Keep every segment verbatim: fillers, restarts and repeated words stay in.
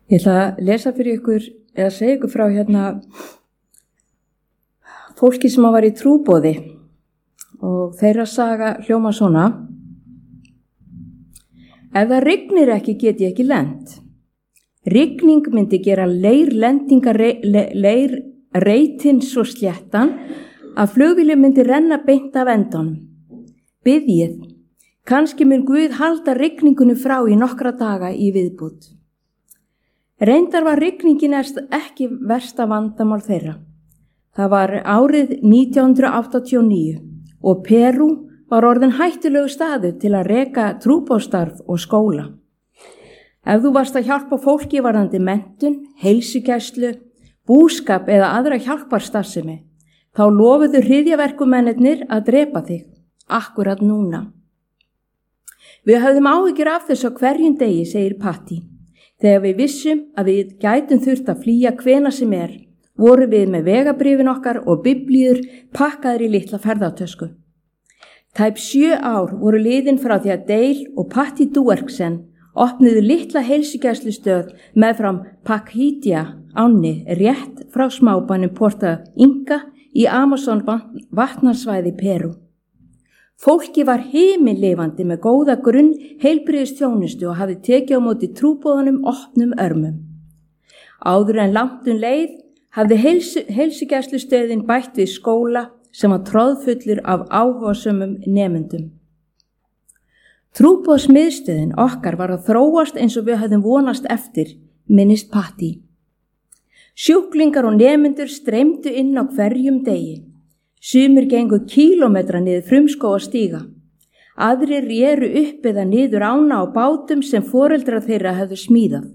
Ég ætla að lesa fyrir ykkur eða segja ykkur frá hérna fólki sem var í trúboði og þeirra saga hljóma svona. Ef það rignir ekki get ég ekki lent. Rigning myndi gera leirlendingar leir reytin svo sléttan að flugvélin myndi renna beint af endanum. Biðjið, kannski mun Guð halda rigningunni frá í nokkra daga í viðbútt. Reyndar var rigningin ekki versta vandamál þeirra. Það var árið nítján hundruð áttatíu og níu og Perú var orðin hættulegu staður til að reka trúboðsstarf og skóla. Ef þú varst að hjálpa fólki varðandi menntun, heilsugæslu, búskap eða aðra hjálparstarfsemi, þá lofuðu hryðjaverkumennirnir að drepa þig, akkurat núna. Við höfðum áhyggjur af þessu á hverjum degi, segir Patti. Þegar við vissum að við gætum þurft að flýja hvena sem er, voru við með vegabréfin okkar og biblíur pakkaðir í litla ferðartösku. Tæp sjö ár voru liðin frá því að Dale og Patti Duerksen opnuðu litla heilsugæslustöð meðfram Paquita ánni rétt frá smábænum Porta Inca í Amazon vatnarsvæði Perú. Fólki var himinlifandi með góða grunn heilbrigðisþjónustu og hafði tekið á móti trúboðunum opnum örmum. Áður en langt um leið hafði heilsu, heilsugæslustöðin bætt við skóla sem var troðfullur af áhugasömum nemendum. Trúboðsmiðstöðin okkar var að þróast eins og við höfðum vonast eftir, minnist Patti. Sjúklingar og nemendur streymdu inn á hverjum degi. Sumir gengu kílómetra niður frumskóga stíga. Aðrir réru upp eða niður ána á bátum sem foreldrar þeirra höfðu smíðað.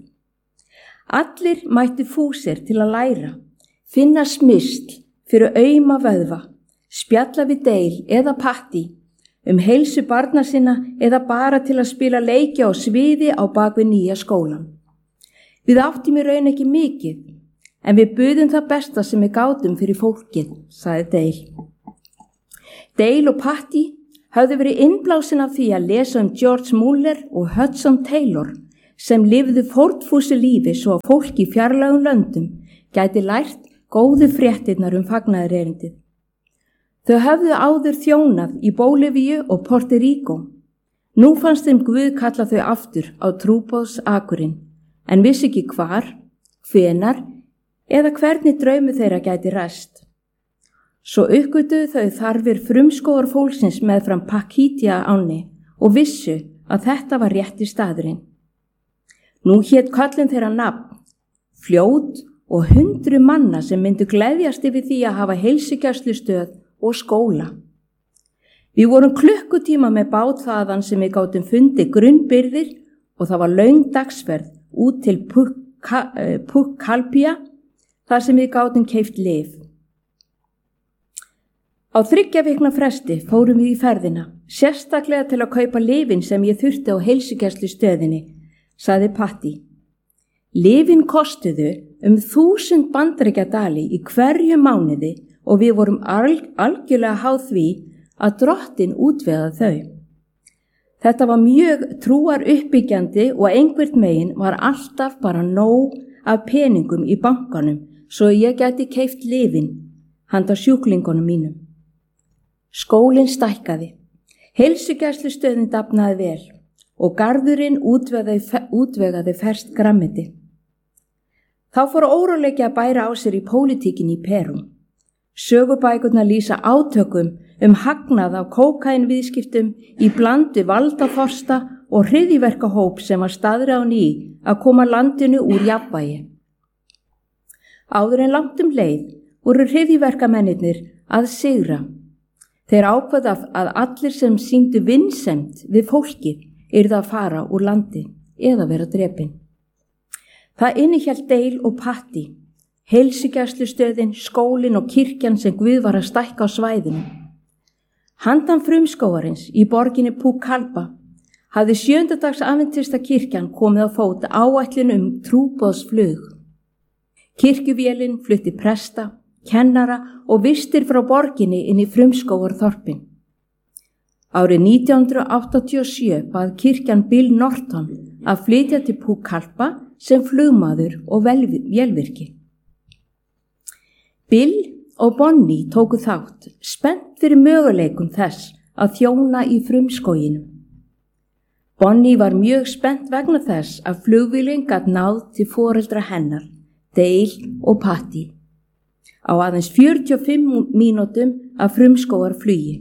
Allir mættu fúsir til að læra, finna smyrsl fyrir auma vöðva, spjalla við Dale eða Patti, um heilsu barna sinna eða bara til að spila leiki á sviði á bakvið nýja skólan. Við áttum í raun ekki mikið, en við buðum það besta sem við gátum fyrir fólkið, sagði Dale. Dale og Patti höfðu verið innblásin af því að lesa um George Muller og Hudson Taylor sem lifðu fórnfúsu lífi svo að fólk í fjarlægum löndum gæti lært góðu fréttirnar um fagnaðarerindið. Þau höfðu áður þjónað í Bólivíu og Puerto Rico. Nú fannst þeim Guð kalla þau aftur á trúboðsakurinn, en vissi ekki hvar, hvenar eða hvernig draumi þeirra gæti ræst. Svo uppgötuðu þau þarfir frumskógar fólksins meðfram Paquita ánni og vissu að þetta var rétti staðurinn. Nú hét köllin þeirra nafn, fljót og hundru manna sem myndu gleðjast yfir því að hafa heilsugæslustöð og skóla. Við vorum klukkutíma með bát þaðan sem við gátum fundið grunnbyrðir og það var löng dagsferð út til Pucallpa þar sem við gátum keypt lyf. Á þriggja vikna fresti fórum við í ferðina, sérstaklega til að kaupa lyfin sem ég þurfti á heilsugæslustöðinni, sagði Patti. Lyfin kostuðu um þúsund bandaríkjadali í hverju mánuði og við vorum alg, algjörlega háð því að drottin útvegaði þau. Þetta var mjög trúar uppbyggjandi og einhvert megin var alltaf bara nóg af peningum í bankanum svo ég gæti keypt lyfin handa sjúklingunum mínum. Skólinn stækkaði, heilsugæslustöðin dafnaði vel og garðurinn útvegaði, útvegaði ferskt grammeti. Þá fór óróleiki að bæra á sér í pólitíkinni í Perú. Sögubækurnar lýsa átökum um hagnað af kókaínviðskiptum í blandi valdaforsta og hryðjuverkahóp sem var staðráðinn í að koma landinu úr jafnvægi. Áður en langt um leið voru hryðjuverkamennirnir að sigra. Þeir ákveða að allir sem sýndu vinsemd við fólkið yrðu að fara úr landi eða vera drepin. Það innihélt Dale og Patti, heilsugæslustöðin, skólinn og kirkjan sem Guð var að stækka á svæðinu. Handan frumskógarins í borginni Pucallpa hafði sjöndadags adventista kirkjan komið á fót áætlun um trúboðsflug. Kirkjuvélin flutti presta, kennara og vistir frá borginni inn í frumskógarþorpin. Árið nítján hundruð áttatíu og sjö bað kirkjan Bill Norton að flytja til Pucallpa sem flugmaður og vélvirki. Bill og Bonnie tóku þátt, spennt fyrir möguleikum þess að þjóna í frumskóginum. Bonnie var mjög spennt vegna þess að flugvélin gat náð til foreldra hennar, Dale og Patty, á aðeins fjörutíu og fimm mínútum af frumskógarflugi.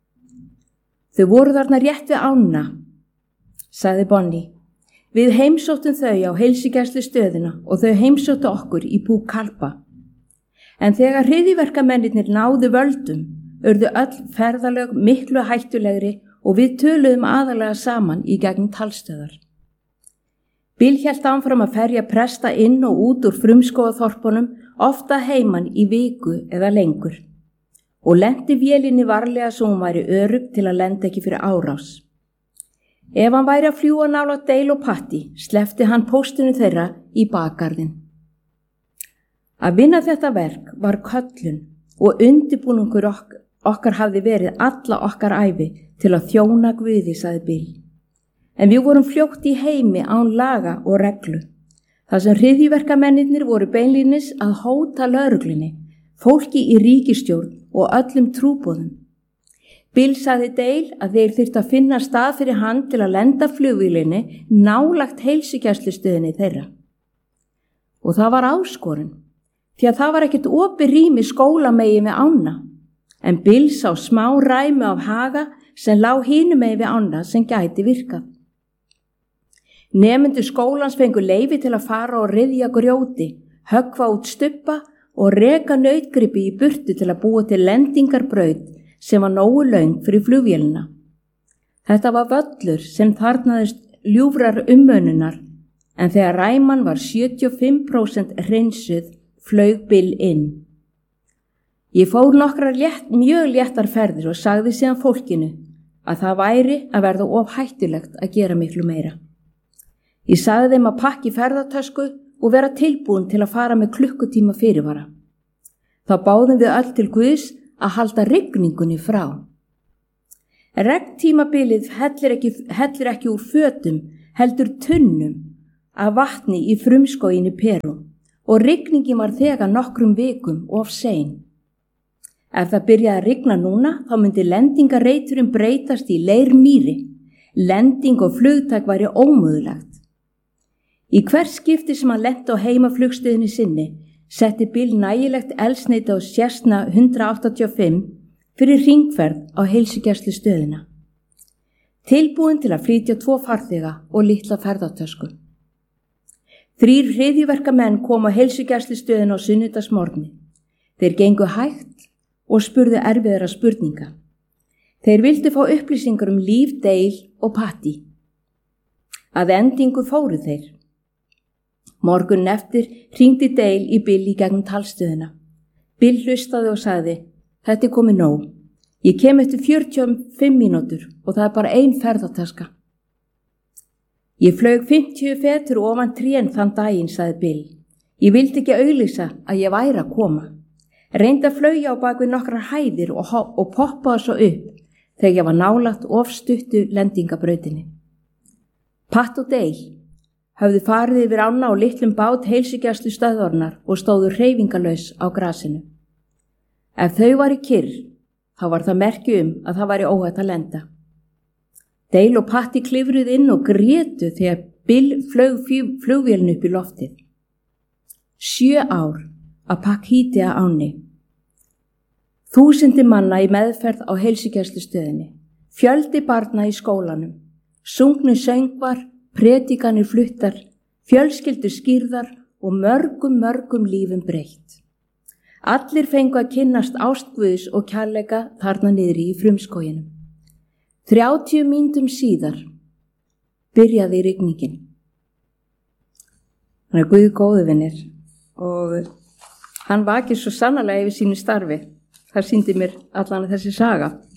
Þau voru þarna rétt við ána, sagði Bonnie. Við heimsóttum þau á heilsugæslustöðina og þau heimsóttu okkur í Pucallpa. En þegar hryðjuverkamennirnir náðu völdum, urðu öll ferðalög miklu hættulegri og við töluðum aðalega saman í gegnum talstöðar. Bill hélt áfram að ferja presta inn og út úr frumskógaþorpunum, ofta heiman í viku eða lengur, og lenti vélinni varlega svo hún væri örugg til að lenda ekki fyrir árás. Ef hann væri að fljúga nálægt Dale og Patty, sleppti hann póstinu þeirra í bakgarðinn. Að vinna þetta verk var köllun og undirbúningur ok- okkar hafði verið alla okkar ævi til að þjóna Guði, sagði Bill. En við vorum fljótt í heimi án laga og reglu. Það sem hryðjuverkamennirnir voru beinlínis að hóta lögreglunni, fólki í ríkisstjórn og öllum trúboðum. Bill sagði Dale að þeir þyrftu að finna stað fyrir hann til að lenda flugvélinni nálægt heilsugæslustöðinni þeirra. Og það var áskorun, því að það var ekkert opið rými skólamegin við ána, en Bill sá smá ræmi af haga sem lá hinum megin við ána sem gæti virkað. Nemendur skólans fengu leyfi til að fara og ryðja grjóti, höggva út stubba og reka nautgripi í burtu til að búa til lendingarbraut sem var nógu löng fyrir flugvélina. Þetta var völlur sem þarnaðist ljúfrar umönunar, en þegar ræman var sjötíu og fimm prósent hreinsuð, flaug Bill inn. Ég fór nokkrar létt, mjög léttar ferðir og sagði síðan fólkinu að það væri að verða of hættulegt að gera miklu meira. Ég sagði þeim að pakka í ferðartösku og vera tilbúin til að fara með klukkutíma fyrirvara. Þá báðum við öll til Guðs að halda rigningunni frá. Regntímabilið hellir ekki, hellir ekki úr fötum, heldur tunnum af vatni í frumskóginni Perú og rigningin var þegar nokkrum vikum of sein. Ef það byrjaði að rigna núna, þá myndi lendingarreiturinn breytast í leirmýri. Lending og flugtak væri ómögulegt. Í hvers skipti sem hann lenti á heimaflugstöðinni sinni, setti Bill nægilegt eldsneyti á Cessna hundrað áttatíu og fimm fyrir hringferð á heilsugæslustöðina. Tilbúin til að flytja tvo farþega og litla ferðartösku. Þrír hryðjuverkamenn kom á heilsugæslustöðina á sunnudagsmorgni. Þeir gengu hægt og spurðu erfiðara spurninga. Þeir vildu fá upplýsingar um líf Dale og Patty. Að endingu fóru þeir. Morgun eftir hringdi Dale í Bill í gegnum talstöðina. Bill hlustaði og sagði, þetta er komið nóg. Ég kem eftir fjörutíu og fimm mínútur og það er bara ein ferðartaska. Ég flaug fimmtíu fetur ofan trén þann daginn, sagði Bill. Ég vildi ekki auglýsa að ég væri að koma. Reyndi að flaugja á bak við nokkrar hæðir og, og poppaði svo upp þegar ég var nálægt ofstuttu lendingabrautinni. Pat og Dale höfðu farið yfir ána á litlum bát heilsugæslustöðvarinnar og stóðu hreyfingarlaus á grasinu. Ef þau væru kyrr, þá var það merki um að það væri óhætt að lenda. Dale og Patty klifruð inn og grétu þegar Bill flaug flugvélinu upp í loftið. Sjö ár að Paquítea áni. Þúsundir manna í meðferð á heilsugæslustöðinni, fjöldi barna í skólanum, sungnu söngvar, predikanir fluttar, fjölskyldur skýrðar og mörgum, mörgum lífum breytt. Allir fengu að kynnast ást Guðs og kærleika þarna niðri í frumskóginum. Þrjátíu mínútum síðar byrjaði rigningin. Hann er Guð góðu vinir og hann vakir svo sannarlega yfir sínu starfi. Það sýndi mér allan þessi saga.